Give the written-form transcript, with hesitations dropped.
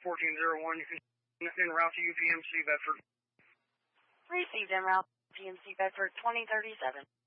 1401, you can en route to UPMC Bedford. Received en route PMC Bedford 2037.